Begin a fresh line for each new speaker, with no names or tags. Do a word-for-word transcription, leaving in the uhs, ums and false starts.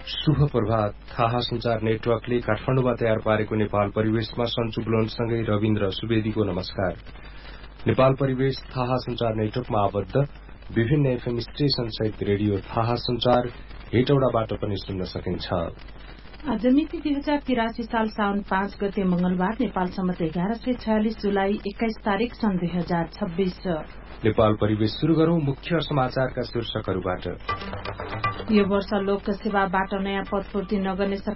शुभ प्रभात। थाहा संचार नेटवर्कले काठमाडौँमा तयार पारेको नेपाल परिवेशमा सन्चु बुलन्दसँगै रविन्द्र सुवेदीको नमस्कार। नेपाल परिवेश थाहा संचार नेटवर्कमा आबद्ध विभिन्न एफएम स्टेशन सहित रेडियो थाहा संचार हेटौडाबाट पनि सुन्न सकिन्छ।
आज मिति दुई हजार तिरासी साल साउन पाँच गते मंगलबार, नेपाल सम्मत एघार सय छयालिस जुलाई एक्काइस तारीक सन् दुई हजार छब्बीस।
नेपाल परिवेश शुरू गरौं मुख्य समाचारका शीर्षकहरूबाट।
यो वर्ष लोक सेवाबाट नयाँ पदपूर्ति नगर्ने